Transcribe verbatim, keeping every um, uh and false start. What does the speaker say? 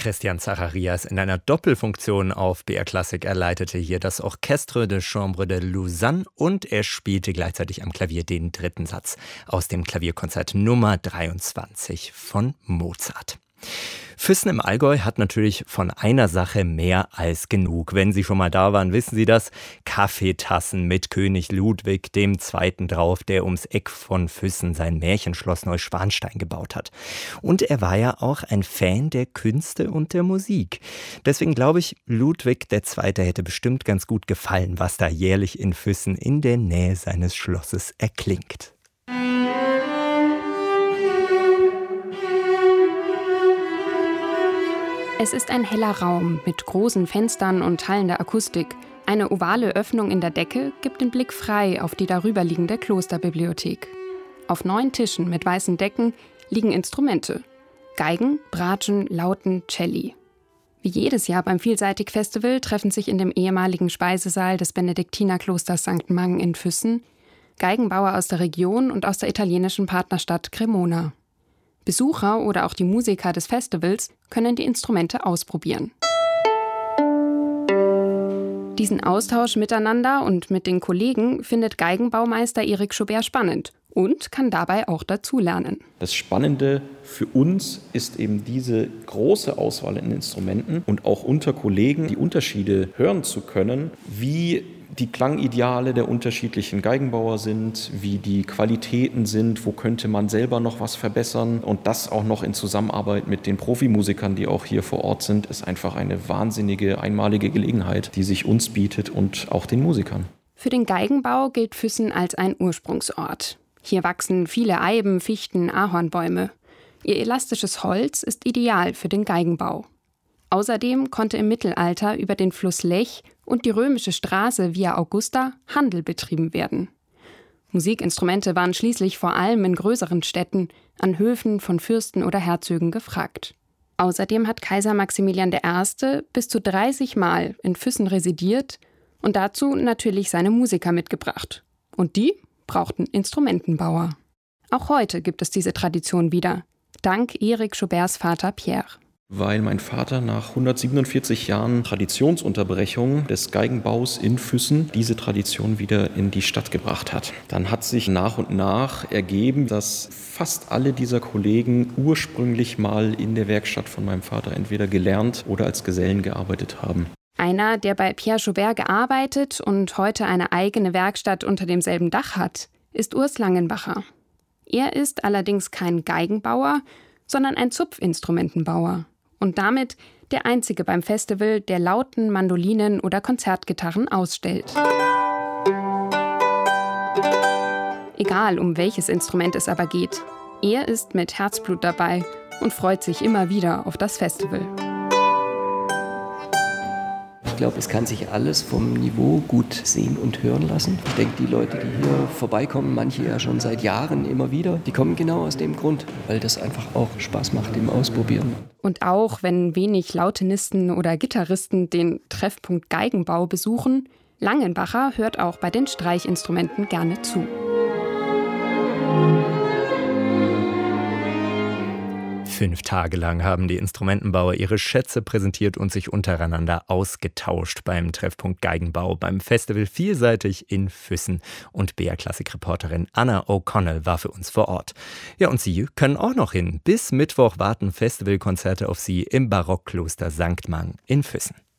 Christian Zacharias in einer Doppelfunktion auf B R Classic. Er leitete hier das Orchestre de Chambre de Lausanne und er spielte gleichzeitig am Klavier den dritten Satz aus dem Klavierkonzert Nummer dreiundzwanzig von Mozart. Füssen im Allgäu hat natürlich von einer Sache mehr als genug. Wenn Sie schon mal da waren, wissen Sie das. Kaffeetassen mit König Ludwig dem Zweiten drauf, der ums Eck von Füssen sein Märchenschloss Neuschwanstein gebaut hat. Und er war ja auch ein Fan der Künste und der Musik. Deswegen glaube ich, Ludwig der Zweite hätte bestimmt ganz gut gefallen, was da jährlich in Füssen in der Nähe seines Schlosses erklingt. Es ist ein heller Raum mit großen Fenstern und hallender Akustik. Eine ovale Öffnung in der Decke gibt den Blick frei auf die darüberliegende Klosterbibliothek. Auf neun Tischen mit weißen Decken liegen Instrumente. Geigen, Bratschen, Lauten, Celli. Wie jedes Jahr beim Vielseitig-Festival treffen sich in dem ehemaligen Speisesaal des Benediktinerklosters Sankt Mang in Füssen Geigenbauer aus der Region und aus der italienischen Partnerstadt Cremona. Besucher oder auch die Musiker des Festivals können die Instrumente ausprobieren. Diesen Austausch miteinander und mit den Kollegen findet Geigenbaumeister Erik Schobert spannend und kann dabei auch dazulernen. Das Spannende für uns ist eben diese große Auswahl an Instrumenten und auch unter Kollegen die Unterschiede hören zu können, wie die Klangideale der unterschiedlichen Geigenbauer sind, wie die Qualitäten sind, wo könnte man selber noch was verbessern. Und das auch noch in Zusammenarbeit mit den Profimusikern, die auch hier vor Ort sind, ist einfach eine wahnsinnige, einmalige Gelegenheit, die sich uns bietet und auch den Musikern. Für den Geigenbau gilt Füssen als ein Ursprungsort. Hier wachsen viele Eiben, Fichten, Ahornbäume. Ihr elastisches Holz ist ideal für den Geigenbau. Außerdem konnte im Mittelalter über den Fluss Lech und die römische Straße Via Augusta Handel betrieben werden. Musikinstrumente waren schließlich vor allem in größeren Städten, an Höfen von Fürsten oder Herzögen gefragt. Außerdem hat Kaiser Maximilian der Erste bis zu dreißig Mal in Füssen residiert und dazu natürlich seine Musiker mitgebracht. Und die brauchten Instrumentenbauer. Auch heute gibt es diese Tradition wieder, dank Erik Schoberts Vater Pierre. Weil mein Vater nach hundertsiebenundvierzig Jahren Traditionsunterbrechung des Geigenbaus in Füssen diese Tradition wieder in die Stadt gebracht hat. Dann hat sich nach und nach ergeben, dass fast alle dieser Kollegen ursprünglich mal in der Werkstatt von meinem Vater entweder gelernt oder als Gesellen gearbeitet haben. Einer, der bei Pierre Schobert gearbeitet und heute eine eigene Werkstatt unter demselben Dach hat, ist Urs Langenbacher. Er ist allerdings kein Geigenbauer, sondern ein Zupfinstrumentenbauer. Und damit der einzige beim Festival, der Lauten, Mandolinen oder Konzertgitarren ausstellt. Egal, um welches Instrument es aber geht, er ist mit Herzblut dabei und freut sich immer wieder auf das Festival. Ich glaube, es kann sich alles vom Niveau gut sehen und hören lassen. Ich denke, die Leute, die hier vorbeikommen, manche ja schon seit Jahren immer wieder, die kommen genau aus dem Grund, weil das einfach auch Spaß macht im Ausprobieren. Und auch wenn wenig Lautenisten oder Gitarristen den Treffpunkt Geigenbau besuchen, Langenbacher hört auch bei den Streichinstrumenten gerne zu. Fünf Tage lang haben die Instrumentenbauer ihre Schätze präsentiert und sich untereinander ausgetauscht beim Treffpunkt Geigenbau beim Festival Vielseitig in Füssen. Und B R-Klassik-Reporterin Anna O'Connell war für uns vor Ort. Ja, und Sie können auch noch hin. Bis Mittwoch warten Festivalkonzerte auf Sie im Barockkloster Sankt Mang in Füssen.